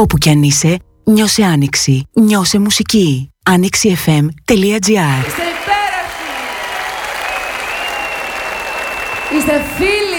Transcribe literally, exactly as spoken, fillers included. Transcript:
Όπου κι αν είσαι, νιώσε Άνοιξη. Νιώσε μουσική. άνοιξη εφ εμ τελεία τζι άρ. Είστε υπέροχοι! Είστε φίλοι!